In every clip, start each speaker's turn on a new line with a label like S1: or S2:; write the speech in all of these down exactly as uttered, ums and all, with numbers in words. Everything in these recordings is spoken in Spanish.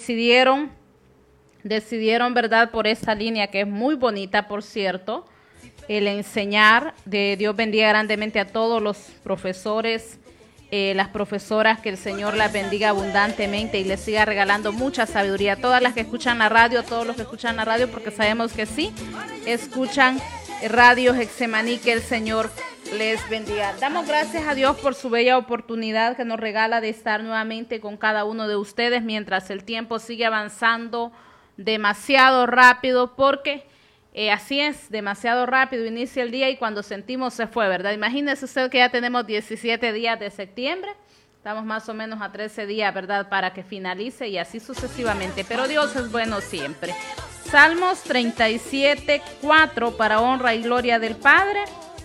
S1: decidieron, decidieron, ¿verdad?, por esta línea que es muy bonita, por cierto, el enseñar. De Dios bendiga grandemente a todos los profesores, eh, las profesoras, que el Señor las bendiga abundantemente y les siga regalando mucha sabiduría. Todas las que escuchan la radio, todos los que escuchan la radio, porque sabemos que sí, escuchan Radio Getsemaní, que el Señor les bendiga. Damos gracias a Dios por su bella oportunidad que nos regala de estar nuevamente con cada uno de ustedes mientras el tiempo sigue avanzando demasiado rápido, porque Eh, así es, demasiado rápido inicia el día y cuando sentimos se fue, ¿verdad? Imagínese usted que ya tenemos diecisiete días de septiembre, estamos más o menos a trece días, ¿verdad?, para que finalice y así sucesivamente, pero Dios es bueno siempre. Salmos treinta y siete, cuatro, para honra y gloria del Padre.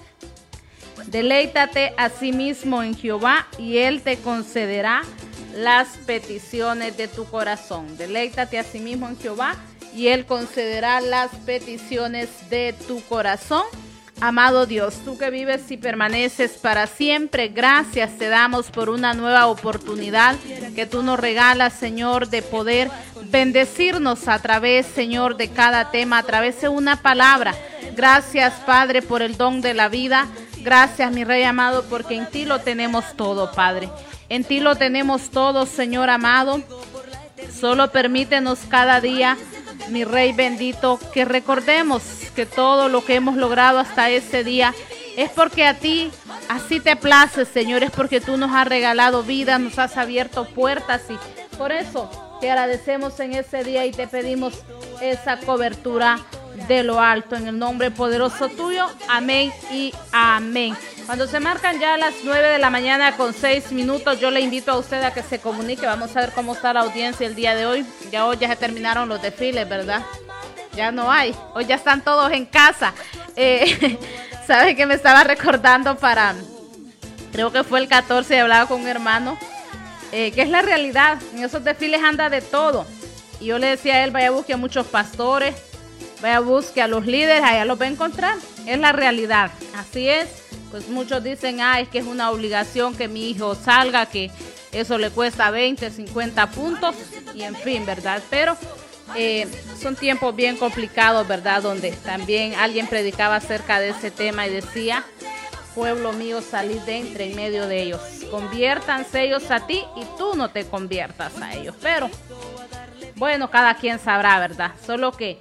S1: Deleítate a sí mismo en Jehová y Él te concederá las peticiones de tu corazón. Deleítate a sí mismo en Jehová y Él concederá las peticiones de tu corazón. Amado Dios, tú que vives y permaneces para siempre, gracias te damos por una nueva oportunidad que tú nos regalas, Señor, de poder bendecirnos a través, Señor, de cada tema, a través de una palabra. Gracias, Padre, por el don de la vida. Gracias, mi Rey amado, porque en ti lo tenemos todo, Padre. En ti lo tenemos todo, Señor amado. Solo permítenos cada día, mi Rey bendito, que recordemos que todo lo que hemos logrado hasta ese día es porque a ti así te place, Señor, es porque tú nos has regalado vida, nos has abierto puertas y por eso te agradecemos en ese día y te pedimos esa cobertura de lo alto en el nombre poderoso tuyo. Amén y amén. Cuando se marcan ya las nueve de la mañana con seis minutos, yo le invito a usted a que se comunique. Vamos a ver cómo está la audiencia el día de hoy. Ya hoy ya se terminaron los desfiles, ¿verdad? Ya no hay. Hoy ya están todos en casa. Eh, ¿Sabe que me estaba recordando para, creo que fue el catorce, y hablaba con un hermano, eh, que es la realidad. En esos desfiles anda de todo. Y yo le decía a él, vaya a buscar a muchos pastores, vaya a buscar a los líderes, allá los va a encontrar. Es la realidad. Así es. Pues muchos dicen, ah, es que es una obligación que mi hijo salga, que eso le cuesta veinte, cincuenta puntos, y en fin, ¿verdad? Pero eh, son tiempos bien complicados, ¿verdad? Donde también alguien predicaba acerca de ese tema y decía, pueblo mío, salid de entre en medio de ellos. Conviértanse ellos a ti y tú no te conviertas a ellos. Pero, bueno, cada quien sabrá, ¿verdad? Solo que,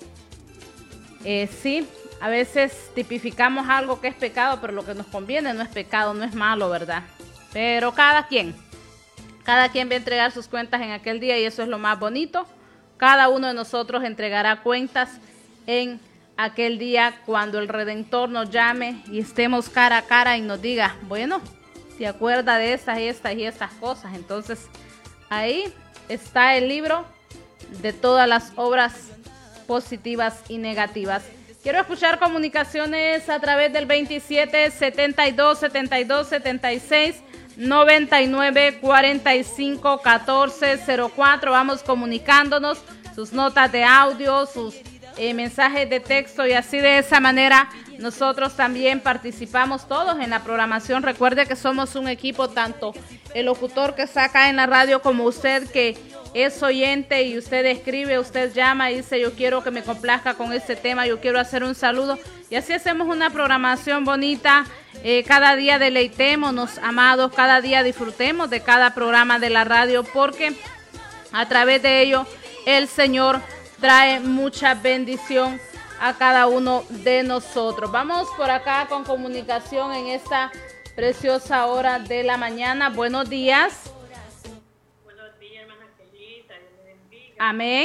S1: eh, sí, a veces tipificamos algo que es pecado, pero lo que nos conviene no es pecado, no es malo, ¿verdad? Pero cada quien, cada quien va a entregar sus cuentas en aquel día y eso es lo más bonito. Cada uno de nosotros entregará cuentas en aquel día cuando el Redentor nos llame y estemos cara a cara y nos diga, bueno, ¿se acuerda de estas y estas y estas cosas? Entonces, ahí está el libro de todas las obras positivas y negativas. Quiero escuchar comunicaciones a través del veintisiete, setenta y dos, setenta y dos, setenta y seis, noventa y nueve, cuarenta y cinco, catorce, cero cuatro. Vamos comunicándonos, sus notas de audio, sus eh, mensajes de texto y así de esa manera nosotros también participamos todos en la programación. Recuerde que somos un equipo, tanto el locutor que está acá en la radio como usted que es oyente y usted escribe, usted llama y dice yo quiero que me complazca con este tema, yo quiero hacer un saludo y así hacemos una programación bonita. Eh, cada día deleitémonos, amados, cada día disfrutemos de cada programa de la radio porque a través de ello el Señor trae mucha bendición a cada uno de nosotros. Vamos por acá con comunicación en esta preciosa hora de la mañana. Buenos días. Amén.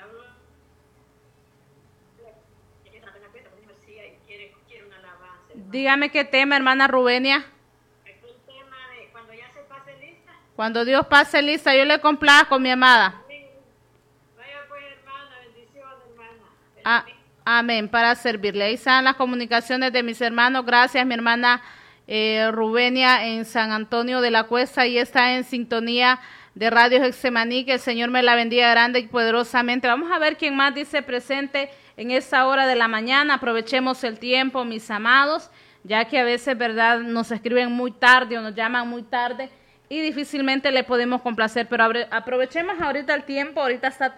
S1: Dígame qué tema, hermana Rubenia. Cuando ya se pase lista. Cuando Dios pase lista, yo le complazco, mi amada. Vaya pues, hermana, bendición, hermana. Ah, amén, para servirle. Ahí están las comunicaciones de mis hermanos. Gracias, mi hermana eh, Rubenia en San Antonio de la Cuesta. Ahí está en sintonía de Radio Getsemaní, que el Señor me la bendiga grande y poderosamente. Vamos a ver quién más dice presente en esta hora de la mañana. Aprovechemos el tiempo, mis amados, ya que a veces, ¿verdad?, nos escriben muy tarde o nos llaman muy tarde y difícilmente le podemos complacer, pero aprovechemos ahorita el tiempo, ahorita está